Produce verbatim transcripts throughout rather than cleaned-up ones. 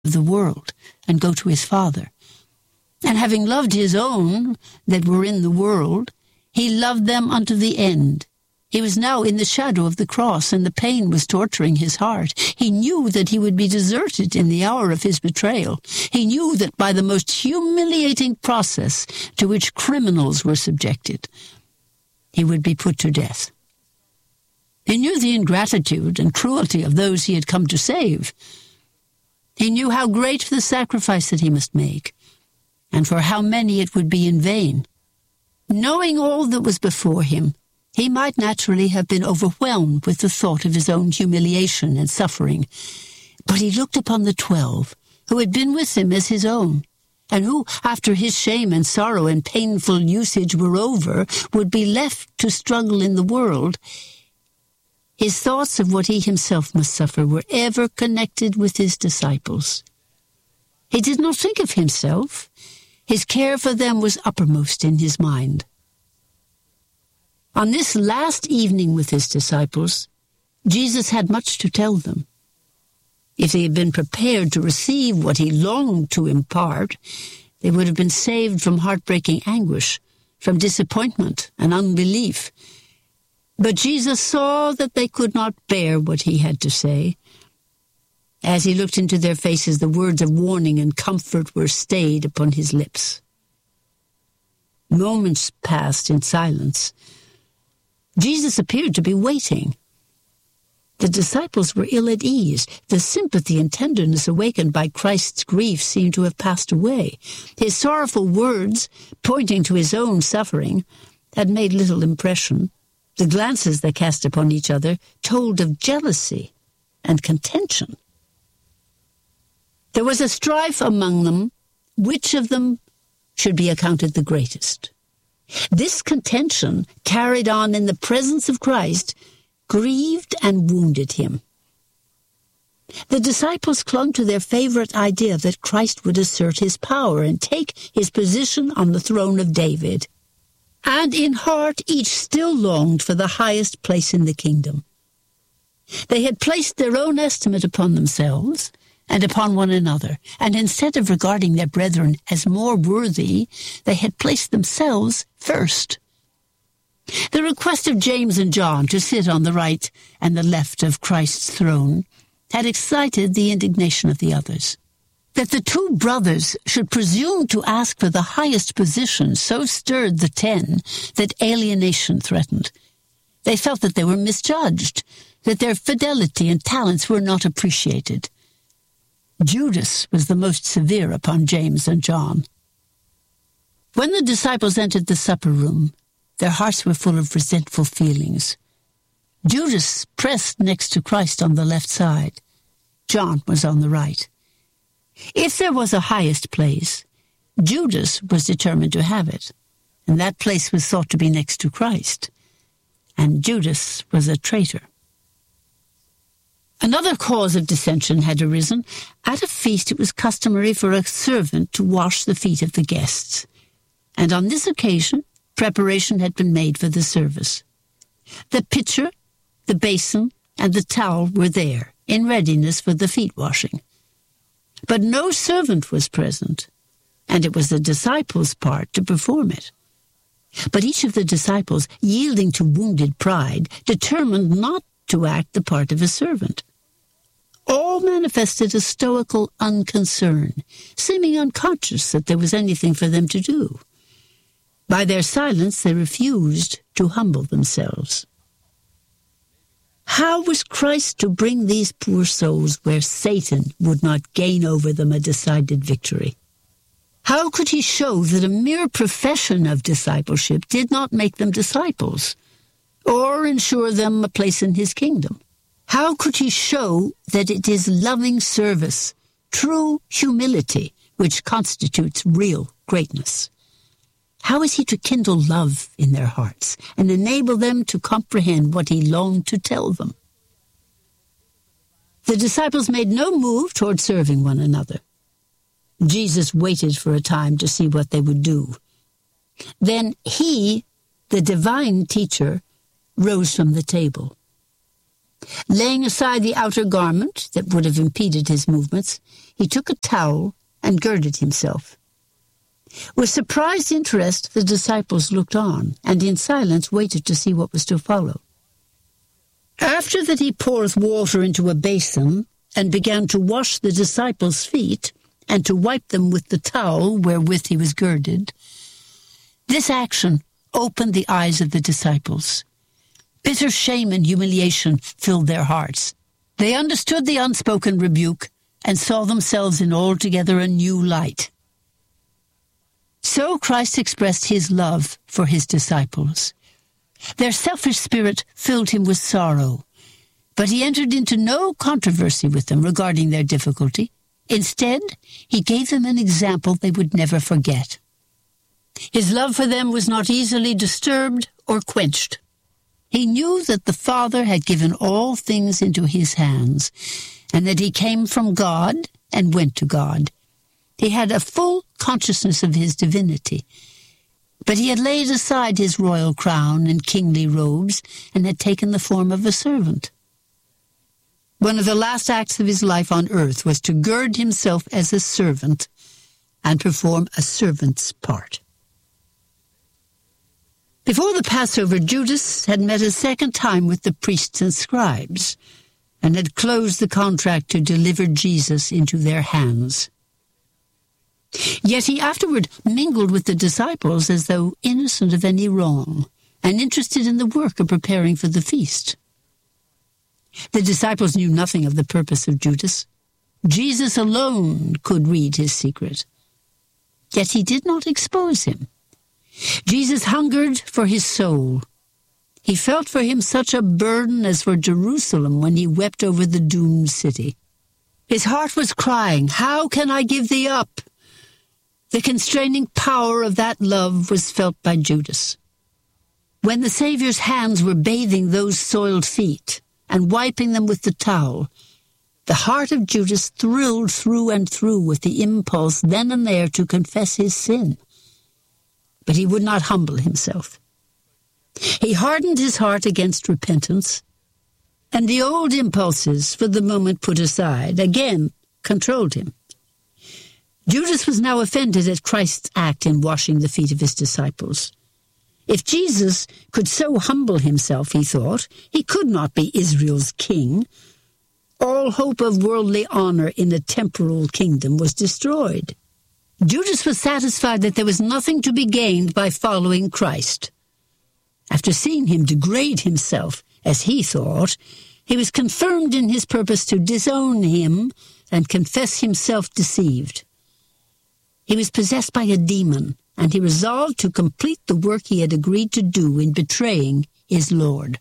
of the world and go to his Father. And having loved his own that were in the world, he loved them unto the end. He was now in the shadow of the cross, and the pain was torturing his heart. He knew that he would be deserted in the hour of his betrayal. He knew that by the most humiliating process to which criminals were subjected, he would be put to death. He knew the ingratitude and cruelty of those he had come to save. He knew how great the sacrifice that he must make, and for how many it would be in vain. Knowing all that was before him, he might naturally have been overwhelmed with the thought of his own humiliation and suffering. But he looked upon the twelve, who had been with him as his own, and who, after his shame and sorrow and painful usage were over, would be left to struggle in the world. His thoughts of what he himself must suffer were ever connected with his disciples. He did not think of himself. His care for them was uppermost in his mind. On this last evening with his disciples, Jesus had much to tell them. If they had been prepared to receive what he longed to impart, they would have been saved from heartbreaking anguish, from disappointment and unbelief. But Jesus saw that they could not bear what he had to say. As he looked into their faces, the words of warning and comfort were stayed upon his lips. Moments passed in silence. Jesus appeared to be waiting. The disciples were ill at ease. The sympathy and tenderness awakened by Christ's grief seemed to have passed away. His sorrowful words, pointing to his own suffering, had made little impression. The glances they cast upon each other told of jealousy and contention. There was a strife among them, which of them should be accounted the greatest. This contention, carried on in the presence of Christ, grieved and wounded him. The disciples clung to their favorite idea that Christ would assert his power and take his position on the throne of David. And in heart each still longed for the highest place in the kingdom. They had placed their own estimate upon themselves and upon one another, and instead of regarding their brethren as more worthy, they had placed themselves first. The request of James and John to sit on the right and the left of Christ's throne had excited the indignation of the others. That the two brothers should presume to ask for the highest position so stirred the ten that alienation threatened. They felt that they were misjudged, that their fidelity and talents were not appreciated. Judas was the most severe upon James and John. When the disciples entered the supper room, their hearts were full of resentful feelings. Judas pressed next to Christ on the left side. John was on the right. If there was a highest place, Judas was determined to have it, and that place was thought to be next to Christ, and Judas was a traitor. Another cause of dissension had arisen. At a feast it was customary for a servant to wash the feet of the guests, and on this occasion preparation had been made for the service. The pitcher, the basin, and the towel were there, in readiness for the feet washing. But no servant was present, and it was the disciples' part to perform it. But each of the disciples, yielding to wounded pride, determined not to act the part of a servant. All manifested a stoical unconcern, seeming unconscious that there was anything for them to do. By their silence, they refused to humble themselves. How was Christ to bring these poor souls where Satan would not gain over them a decided victory? How could he show that a mere profession of discipleship did not make them disciples, or ensure them a place in his kingdom? How could he show that it is loving service, true humility, which constitutes real greatness? How is he to kindle love in their hearts and enable them to comprehend what he longed to tell them? The disciples made no move toward serving one another. Jesus waited for a time to see what they would do. Then he, the divine teacher, rose from the table. Laying aside the outer garment that would have impeded his movements, he took a towel and girded himself. With surprised interest, the disciples looked on, and in silence waited to see what was to follow. After that he poured water into a basin and began to wash the disciples' feet and to wipe them with the towel wherewith he was girded. This action opened the eyes of the disciples. Bitter shame and humiliation filled their hearts. They understood the unspoken rebuke and saw themselves in altogether a new light. So Christ expressed his love for his disciples. Their selfish spirit filled him with sorrow, but he entered into no controversy with them regarding their difficulty. Instead, he gave them an example they would never forget. His love for them was not easily disturbed or quenched. He knew that the Father had given all things into his hands, and that he came from God and went to God. He had a full consciousness of his divinity, but he had laid aside his royal crown and kingly robes and had taken the form of a servant. One of the last acts of his life on earth was to gird himself as a servant and perform a servant's part. Before the Passover, Judas had met a second time with the priests and scribes and had closed the contract to deliver Jesus into their hands. Yet he afterward mingled with the disciples as though innocent of any wrong and interested in the work of preparing for the feast. The disciples knew nothing of the purpose of Judas. Jesus alone could read his secret. Yet he did not expose him. Jesus hungered for his soul. He felt for him such a burden as for Jerusalem when he wept over the doomed city. His heart was crying, "How can I give thee up?" The constraining power of that love was felt by Judas. When the Savior's hands were bathing those soiled feet and wiping them with the towel, the heart of Judas thrilled through and through with the impulse then and there to confess his sin. But he would not humble himself. He hardened his heart against repentance, and the old impulses, for the moment put aside, again controlled him. Judas was now offended at Christ's act in washing the feet of his disciples. If Jesus could so humble himself, he thought, he could not be Israel's king. All hope of worldly honor in a temporal kingdom was destroyed. Judas was satisfied that there was nothing to be gained by following Christ. After seeing him degrade himself, as he thought, he was confirmed in his purpose to disown him and confess himself deceived. He was possessed by a demon, and he resolved to complete the work he had agreed to do in betraying his Lord.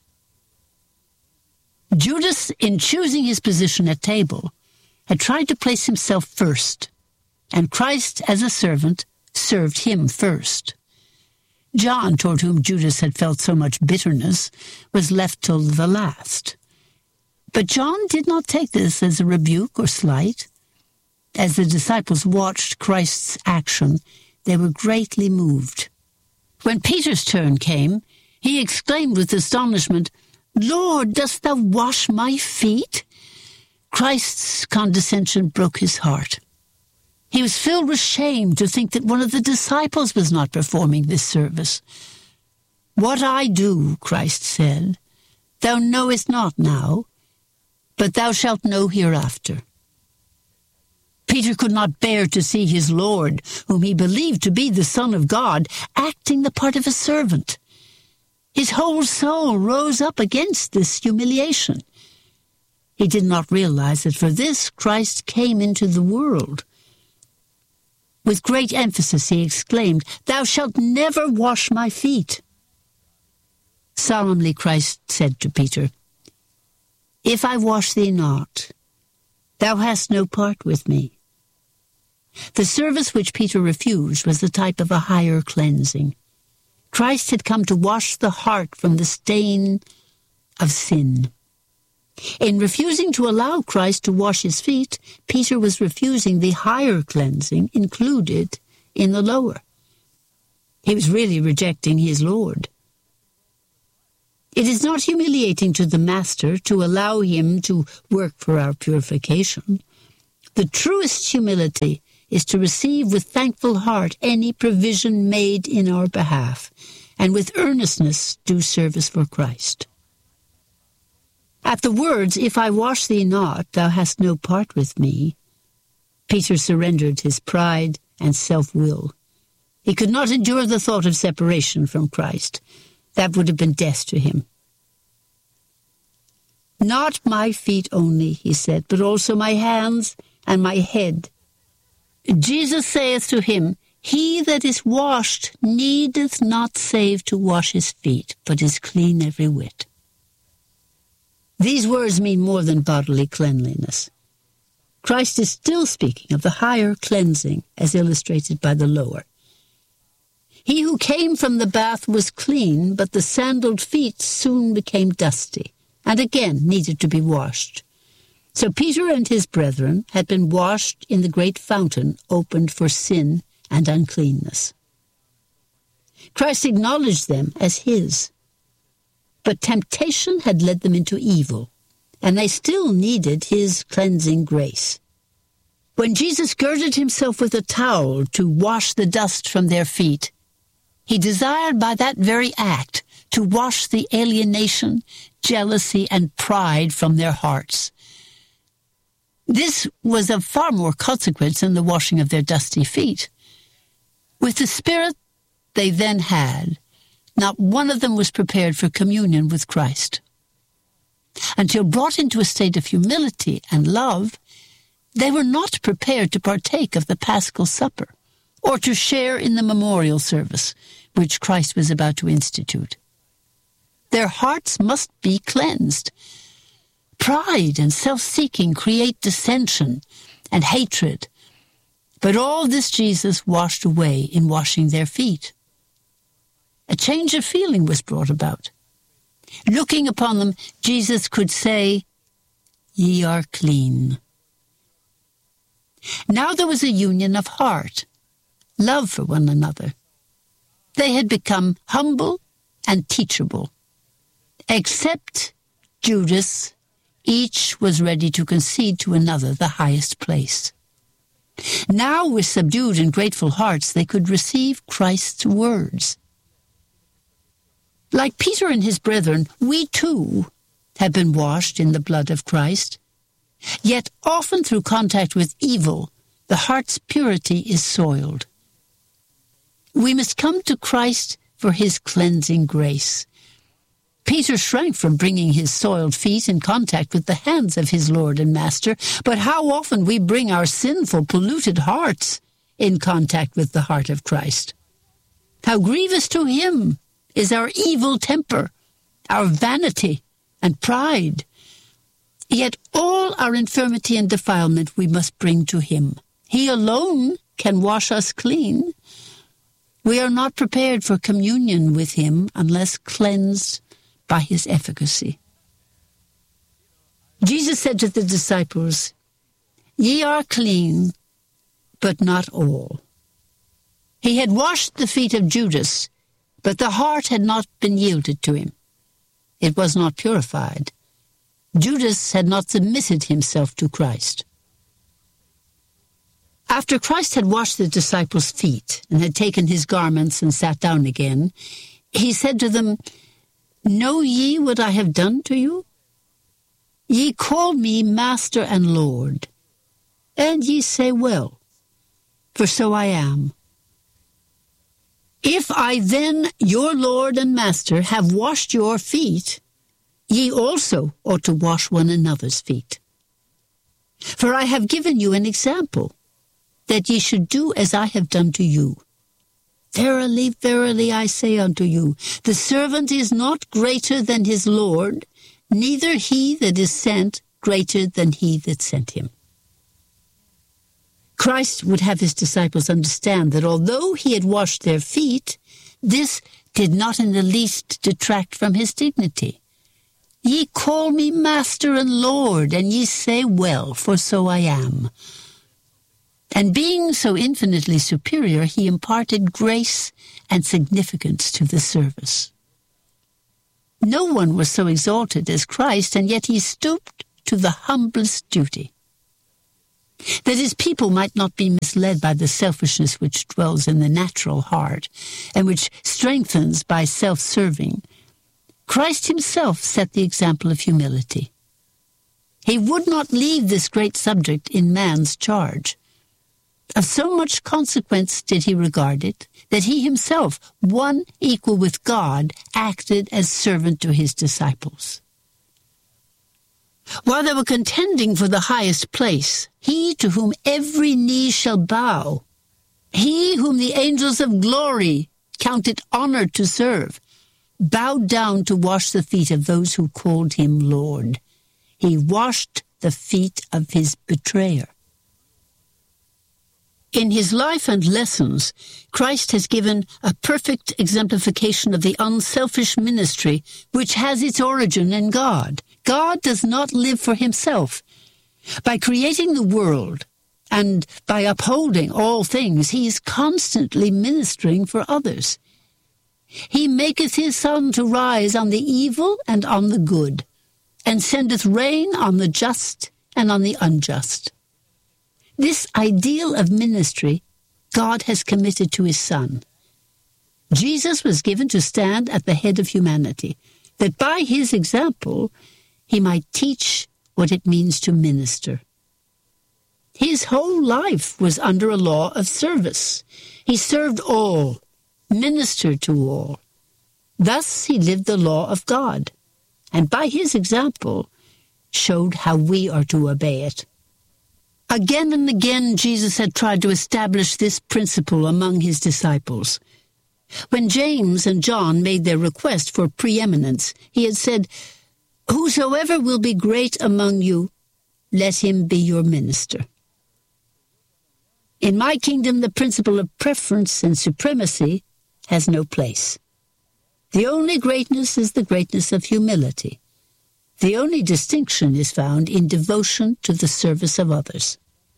Judas, in choosing his position at table, had tried to place himself first, and Christ, as a servant, served him first. John, toward whom Judas had felt so much bitterness, was left till the last. But John did not take this as a rebuke or slight. As the disciples watched Christ's action, they were greatly moved. When Peter's turn came, he exclaimed with astonishment, "Lord, dost thou wash my feet?" Christ's condescension broke his heart. He was filled with shame to think that one of the disciples was not performing this service. "What I do," Christ said, "thou knowest not now, but thou shalt know hereafter." Peter could not bear to see his Lord, whom he believed to be the Son of God, acting the part of a servant. His whole soul rose up against this humiliation. He did not realize that for this Christ came into the world. With great emphasis he exclaimed, "Thou shalt never wash my feet." Solemnly Christ said to Peter, "If I wash thee not, thou hast no part with me." The service which Peter refused was the type of a higher cleansing. Christ had come to wash the heart from the stain of sin. In refusing to allow Christ to wash his feet, Peter was refusing the higher cleansing included in the lower. He was really rejecting his Lord. It is not humiliating to the Master to allow him to work for our purification. The truest humility is to receive with thankful heart any provision made in our behalf, and with earnestness do service for Christ. At the words, "If I wash thee not, thou hast no part with me," Peter surrendered his pride and self-will. He could not endure the thought of separation from Christ. That would have been death to him. "Not my feet only," he said, "but also my hands and my head." Jesus saith to him, "He that is washed needeth not save to wash his feet, but is clean every whit." These words mean more than bodily cleanliness. Christ is still speaking of the higher cleansing as illustrated by the lower. He who came from the bath was clean, but the sandaled feet soon became dusty, and again needed to be washed. So Peter and his brethren had been washed in the great fountain opened for sin and uncleanness. Christ acknowledged them as his, but temptation had led them into evil, and they still needed his cleansing grace. When Jesus girded himself with a towel to wash the dust from their feet, he desired by that very act to wash the alienation, jealousy, and pride from their hearts. This was of far more consequence than the washing of their dusty feet. With the Spirit they then had, not one of them was prepared for communion with Christ. Until brought into a state of humility and love, they were not prepared to partake of the Paschal Supper or to share in the memorial service which Christ was about to institute. Their hearts must be cleansed. Pride and self-seeking create dissension and hatred, but all this Jesus washed away in washing their feet. A change of feeling was brought about. Looking upon them, Jesus could say, "Ye are clean." Now there was a union of heart, love for one another. They had become humble and teachable. Except Judas, each was ready to concede to another the highest place. Now, with subdued and grateful hearts, they could receive Christ's words. Like Peter and his brethren, we too have been washed in the blood of Christ. Yet often through contact with evil, the heart's purity is soiled. We must come to Christ for his cleansing grace. Peter shrank from bringing his soiled feet in contact with the hands of his Lord and Master, but how often we bring our sinful, polluted hearts in contact with the heart of Christ. How grievous to him is our evil temper, our vanity and pride. Yet all our infirmity and defilement we must bring to him. He alone can wash us clean. We are not prepared for communion with him unless cleansed by his efficacy. Jesus said to the disciples, "Ye are clean, but not all." He had washed the feet of Judas, but the heart had not been yielded to him. It was not purified. Judas had not submitted himself to Christ. After Christ had washed the disciples' feet and had taken his garments and sat down again, he said to them, "Know ye what I have done to you? Ye call me Master and Lord, and ye say well, for so I am. If I then, your Lord and Master, have washed your feet, ye also ought to wash one another's feet. For I have given you an example, that ye should do as I have done to you. Verily, verily, I say unto you, the servant is not greater than his Lord, neither he that is sent greater than he that sent him." Christ would have his disciples understand that although he had washed their feet, this did not in the least detract from his dignity. "Ye call me Master and Lord, and ye say well, for so I am." And being so infinitely superior, he imparted grace and significance to the service. No one was so exalted as Christ, and yet he stooped to the humblest duty. That his people might not be misled by the selfishness which dwells in the natural heart, and which strengthens by self-serving, Christ himself set the example of humility. He would not leave this great subject in man's charge. Of so much consequence did he regard it, that he himself, one equal with God, acted as servant to his disciples. While they were contending for the highest place, he to whom every knee shall bow, he whom the angels of glory count it honor to serve, bowed down to wash the feet of those who called him Lord. He washed the feet of his betrayer. In his life and lessons, Christ has given a perfect exemplification of the unselfish ministry which has its origin in God. God does not live for himself. By creating the world and by upholding all things, he is constantly ministering for others. He maketh his sun to rise on the evil and on the good, and sendeth rain on the just and on the unjust. This ideal of ministry God has committed to his Son. Jesus was given to stand at the head of humanity, that by his example he might teach what it means to minister. His whole life was under a law of service. He served all, ministered to all. Thus he lived the law of God, and by his example showed how we are to obey it. Again and again Jesus had tried to establish this principle among his disciples. When James and John made their request for preeminence, he had said, "Whosoever will be great among you, let him be your minister." In my kingdom, the principle of preference and supremacy has no place. The only greatness is the greatness of humility. The only distinction is found in devotion to the service of others.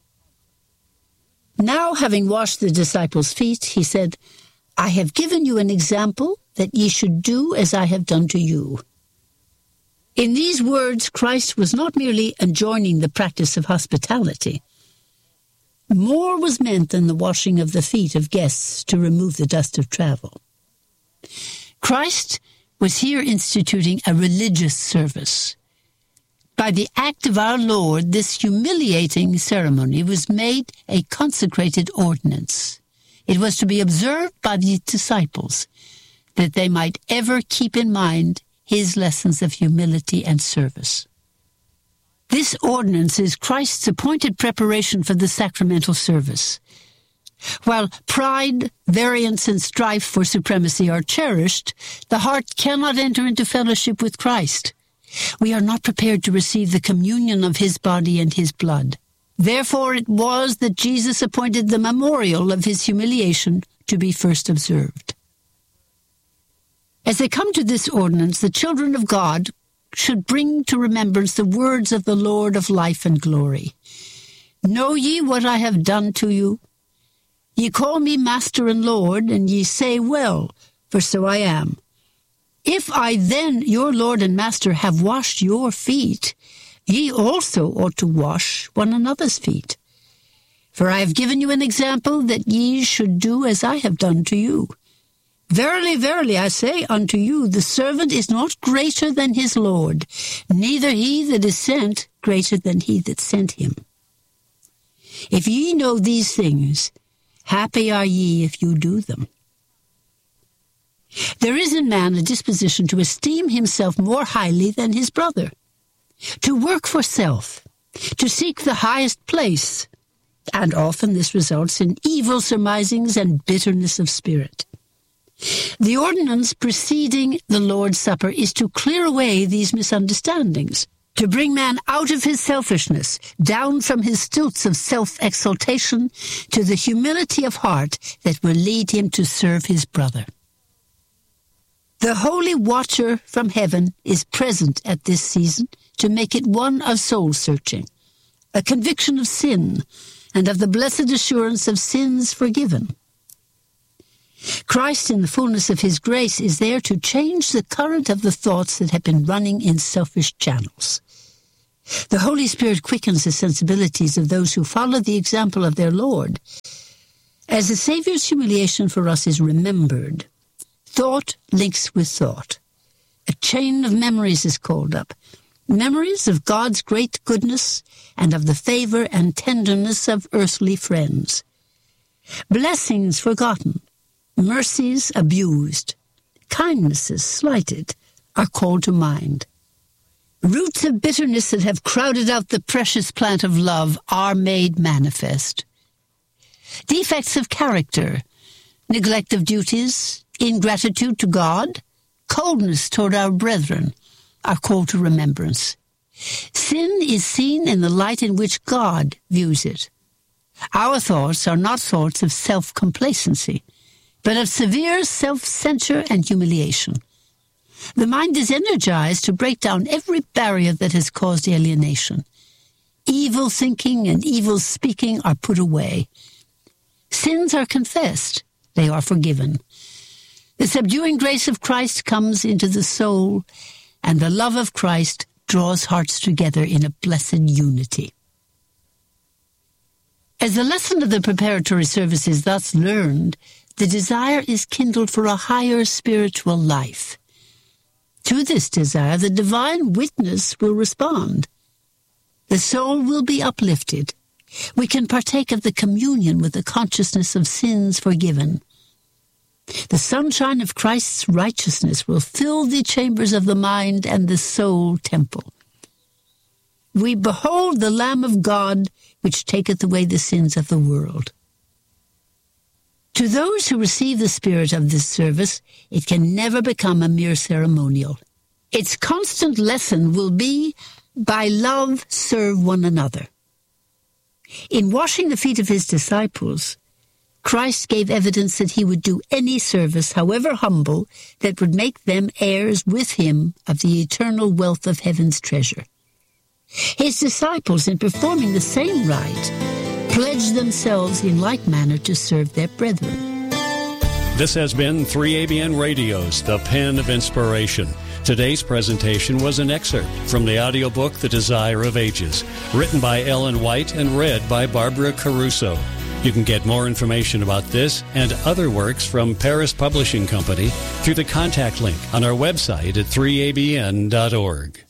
Now, having washed the disciples' feet, he said, "I have given you an example that ye should do as I have done to you." In these words, Christ was not merely enjoining the practice of hospitality. More was meant than the washing of the feet of guests to remove the dust of travel. Christ was here instituting a religious service. By the act of our Lord, this humiliating ceremony was made a consecrated ordinance. It was to be observed by the disciples, that they might ever keep in mind his lessons of humility and service. This ordinance is Christ's appointed preparation for the sacramental service. While pride, variance, and strife for supremacy are cherished, the heart cannot enter into fellowship with Christ. We are not prepared to receive the communion of his body and his blood. Therefore it was that Jesus appointed the memorial of his humiliation to be first observed. As they come to this ordinance, the children of God should bring to remembrance the words of the Lord of life and glory. "Know ye what I have done to you? Ye call me Master and Lord, and ye say, Well, for so I am. If I then, your Lord and Master, have washed your feet, ye also ought to wash one another's feet. For I have given you an example that ye should do as I have done to you. Verily, verily, I say unto you, the servant is not greater than his Lord, neither he that is sent greater than he that sent him. If ye know these things, happy are ye if you do them." There is in man a disposition to esteem himself more highly than his brother, to work for self, to seek the highest place, and often this results in evil surmisings and bitterness of spirit. The ordinance preceding the Lord's Supper is to clear away these misunderstandings, to bring man out of his selfishness, down from his stilts of self-exaltation, to the humility of heart that will lead him to serve his brother. The Holy Watcher from heaven is present at this season to make it one of soul-searching, a conviction of sin, and of the blessed assurance of sins forgiven. Christ, in the fullness of his grace, is there to change the current of the thoughts that have been running in selfish channels. The Holy Spirit quickens the sensibilities of those who follow the example of their Lord. As the Savior's humiliation for us is remembered, thought links with thought. A chain of memories is called up. Memories of God's great goodness and of the favor and tenderness of earthly friends. Blessings forgotten, mercies abused, kindnesses slighted are called to mind. Roots of bitterness that have crowded out the precious plant of love are made manifest. Defects of character, neglect of duties, ingratitude to God, coldness toward our brethren are called to remembrance. Sin is seen in the light in which God views it. Our thoughts are not thoughts of self-complacency, but of severe self-censure and humiliation. The mind is energized to break down every barrier that has caused alienation. Evil thinking and evil speaking are put away. Sins are confessed. They are forgiven. The subduing grace of Christ comes into the soul, and the love of Christ draws hearts together in a blessed unity. As the lesson of the preparatory service is thus learned, the desire is kindled for a higher spiritual life. To this desire, the divine witness will respond. The soul will be uplifted. We can partake of the communion with the consciousness of sins forgiven. The sunshine of Christ's righteousness will fill the chambers of the mind and the soul temple. We behold the Lamb of God, which taketh away the sins of the world. To those who receive the spirit of this service, it can never become a mere ceremonial. Its constant lesson will be, by love serve one another. In washing the feet of his disciples, Christ gave evidence that he would do any service, however humble, that would make them heirs with him of the eternal wealth of heaven's treasure. His disciples, in performing the same rite, pledged themselves in like manner to serve their brethren. This has been three A B N Radio's The Pen of Inspiration. Today's presentation was an excerpt from the audiobook The Desire of Ages, written by Ellen White and read by Barbara Caruso. You can get more information about this and other works from Paris Publishing Company through the contact link on our website at three A B N dot org.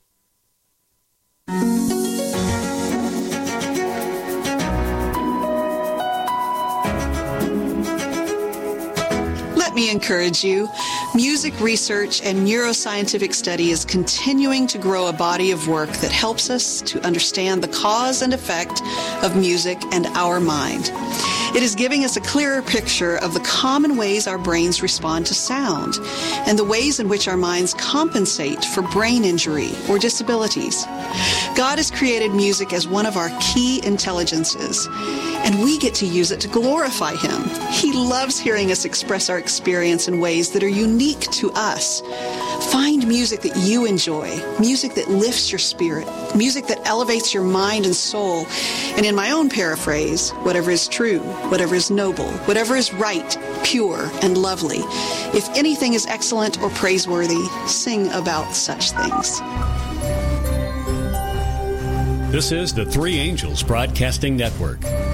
Let me encourage you. Music research and neuroscientific study is continuing to grow a body of work that helps us to understand the cause and effect of music and our mind. It is giving us a clearer picture of the common ways our brains respond to sound and the ways in which our minds compensate for brain injury or disabilities. God has created music as one of our key intelligences, and we get to use it to glorify Him. He loves hearing us express our experience in ways that are unique to us. Find music that you enjoy, music that lifts your spirit, music that elevates your mind and soul, and in my own paraphrase, whatever is true, whatever is noble, whatever is right, pure, and lovely. If anything is excellent or praiseworthy, sing about such things. This is the Three Angels Broadcasting Network.